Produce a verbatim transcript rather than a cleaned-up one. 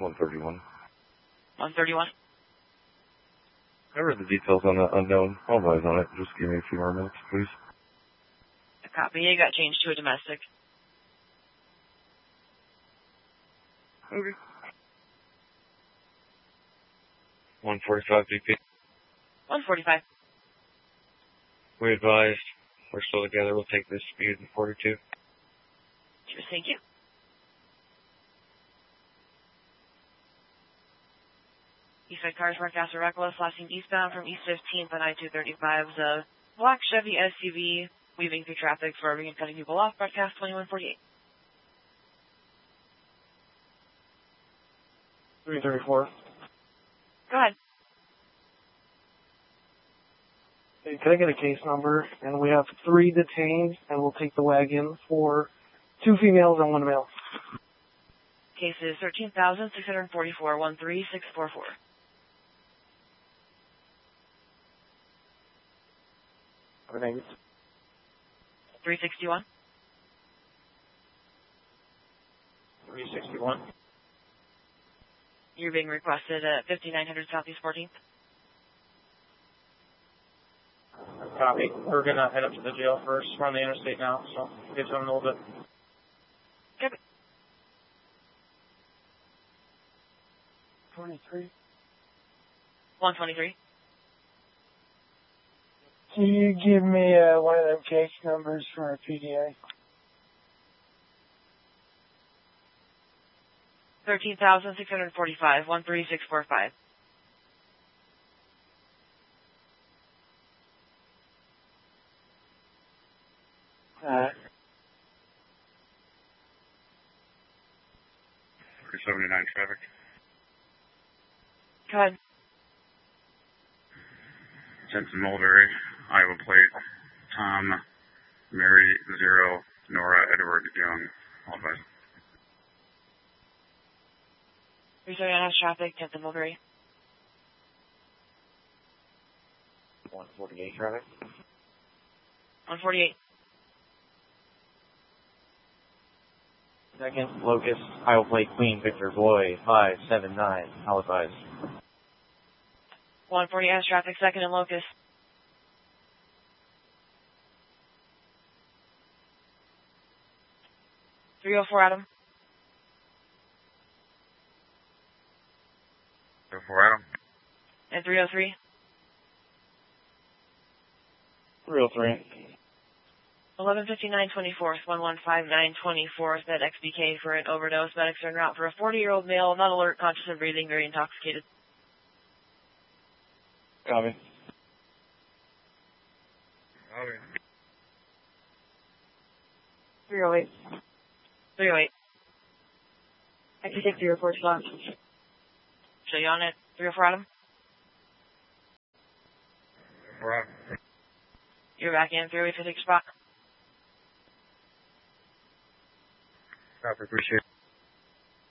one thirty-one. one thirty-one. I read the details on the unknown. I'll advise on it. Just give me a few more minutes, please. A copy. You got changed to a domestic. Okay. one forty-five B P. one forty-five. We advised. We're still together. We'll take this speed in forty-two. Sure, thank you. Eastside cars marked after Reckless, lasting eastbound from East fifteenth on I two thirty-five. The black Chevy S U V weaving through traffic, swerving and cutting people off. Broadcast twenty-one forty-eight. three thirty-four. Go ahead. Hey, can I get a case number? And we have three detained, and we'll take the wagon for two females and one male. Case is thirteen thousand six hundred forty-four, one three six four four. Our names? three sixty-one. three sixty-one. You're being requested at fifty-nine hundred Southeast fourteenth. Copy. We're going to head up to the jail first. We're on the interstate now, so we'll get to them in a little bit. Copy. twenty-three. one twenty-three. Can you give me uh, one of them case numbers for our P D A? thirteen thousand six hundred forty-five, one three six four five. Uh, three seventy-nine traffic. Go ahead. Jensen Mulberry, Iowa plate, Tom, Mary, Zero, Nora, Edward, Young. All advised. three seventy-nine has traffic, tenth and Mulberry. one forty-eight traffic. one forty-eight. Second, Locust, Iowa plate, Queen, Victor, Boy, five seven nine. I'll advise. one forty has traffic, second and Locust. three oh four Adam. Go for Adam. And three oh three. three oh three. eleven fifty-nine twenty-fourth, one one five nine twenty-fourth at X B K for an overdose. Medics are en route for a forty-year-old male, not alert, conscious of breathing, very intoxicated. Copy. Okay. three oh eight. three oh eight. I can take the report slot. Show you on it. three oh four Adam. Go for Adam. You're back in. three oh eight for six spot. Copy, appreciate it.